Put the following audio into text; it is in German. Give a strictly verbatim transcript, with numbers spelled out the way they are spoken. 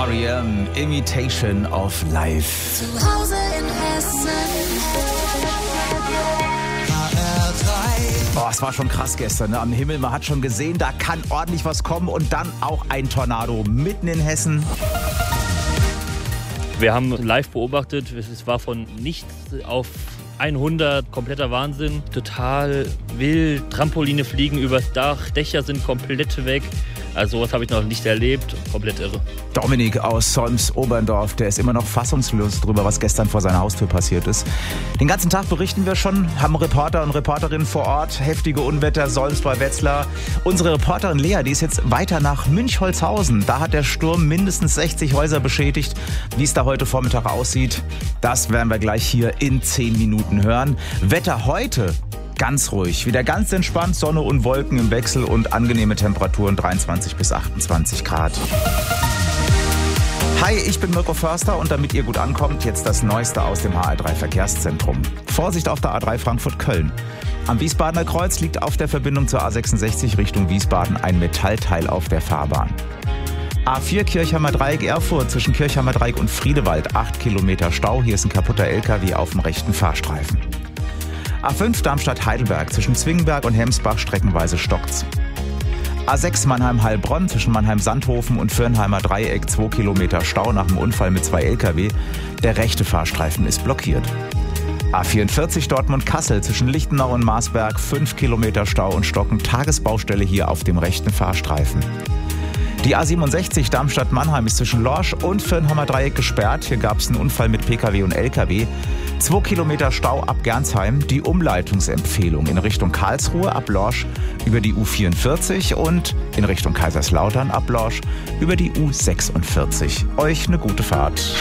R E M, Imitation of Life. Zu Hause in Hessen. Oh, es war schon krass gestern, ne? Am Himmel. Man hat schon gesehen, da kann ordentlich was kommen und dann auch ein Tornado mitten in Hessen. Wir haben live beobachtet, es war von nichts auf hundert, kompletter Wahnsinn, total wild, Trampoline fliegen übers Dach, Dächer sind komplett weg. Also sowas habe ich noch nicht erlebt, komplett irre. Dominik aus Solms-Oberndorf, der ist immer noch fassungslos darüber, was gestern vor seiner Haustür passiert ist. Den ganzen Tag berichten wir schon, haben Reporter und Reporterinnen vor Ort, heftige Unwetter, Solms bei Wetzlar. Unsere Reporterin Lea, die ist jetzt weiter nach Münchholzhausen. Da hat der Sturm mindestens sechzig Häuser beschädigt. Wie es da heute Vormittag aussieht, das werden wir gleich hier in zehn Minuten hören. Wetter heute ganz ruhig, wieder ganz entspannt, Sonne und Wolken im Wechsel und angenehme Temperaturen dreiundzwanzig bis achtundzwanzig Grad. Hi, ich bin Mirko Förster und damit ihr gut ankommt, jetzt das Neueste aus dem H R drei Verkehrszentrum. Vorsicht auf der A drei Frankfurt-Köln. Am Wiesbadener Kreuz liegt auf der Verbindung zur A sechsundsechzig Richtung Wiesbaden ein Metallteil auf der Fahrbahn. A vier Kirchheimer Dreieck Erfurt zwischen Kirchheimer Dreieck und Friedewald, acht Kilometer Stau. Hier ist ein kaputter L K W auf dem rechten Fahrstreifen. A fünf Darmstadt-Heidelberg zwischen Zwingenberg und Hemsbach streckenweise stockt's. A sechs Mannheim-Heilbronn zwischen Mannheim-Sandhofen und Firnheimer Dreieck, zwei Kilometer Stau nach dem Unfall mit zwei L K W. Der rechte Fahrstreifen ist blockiert. A vierundvierzig Dortmund-Kassel zwischen Lichtenau und Marsberg, fünf Kilometer Stau und Stocken. Tagesbaustelle hier auf dem rechten Fahrstreifen. Die A siebenundsechzig Darmstadt-Mannheim ist zwischen Lorsch und Firnheimer Dreieck gesperrt. Hier gab es einen Unfall mit P K W und L K W. Zwei Kilometer Stau ab Gernsheim. Die Umleitungsempfehlung in Richtung Karlsruhe ab Lorsch über die U vierundvierzig und in Richtung Kaiserslautern ab Lorsch über die U sechsundvierzig. Euch eine gute Fahrt.